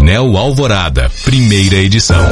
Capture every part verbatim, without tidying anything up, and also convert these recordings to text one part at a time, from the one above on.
Anel Alvorada, primeira edição.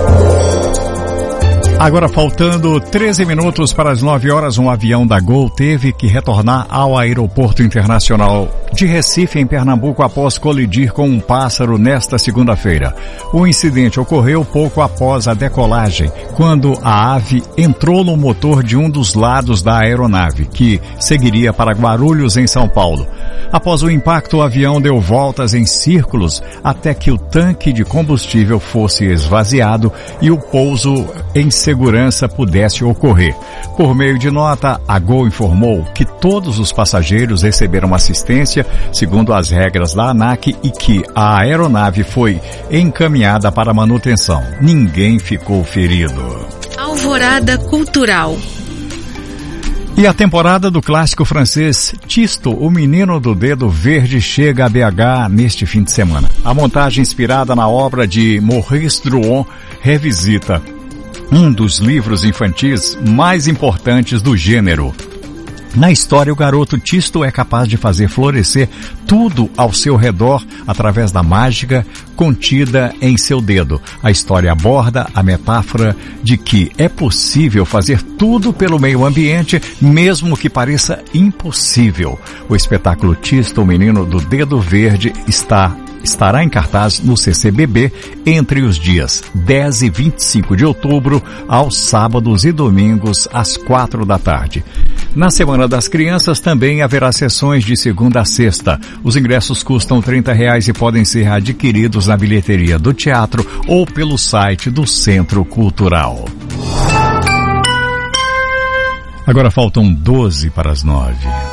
Agora, faltando treze minutos para as nove horas, um avião da Gol teve que retornar ao Aeroporto Internacional de Recife, em Pernambuco, após colidir com um pássaro nesta segunda-feira. O incidente ocorreu pouco após a decolagem, quando a ave entrou no motor de um dos lados da aeronave, que seguiria para Guarulhos, em São Paulo. Após o impacto, o avião deu voltas em círculos até que o tanque de combustível fosse esvaziado e o pouso em segurança pudesse ocorrer. Por meio de nota, a Gol informou que todos os passageiros receberam assistência segundo as regras da ANAC e que a aeronave foi encaminhada para manutenção. Ninguém ficou ferido. Alvorada Cultural. E a temporada do clássico francês Tisto, o Menino do Dedo Verde, chega a B H neste fim de semana. A montagem, inspirada na obra de Maurice Druon, revisita um dos livros infantis mais importantes do gênero. Na história, o garoto Tisto é capaz de fazer florescer tudo ao seu redor através da mágica contida em seu dedo. A história aborda a metáfora de que é possível fazer tudo pelo meio ambiente, mesmo que pareça impossível. O espetáculo Tisto, o Menino do Dedo Verde, está estará em cartaz no C C B B entre os dias dez e vinte e cinco de outubro, aos sábados e domingos, às quatro da tarde. Na Semana das Crianças também haverá sessões de segunda a sexta. Os ingressos custam trinta reais e podem ser adquiridos na bilheteria do teatro ou pelo site do Centro Cultural. Agora faltam doze para as nove.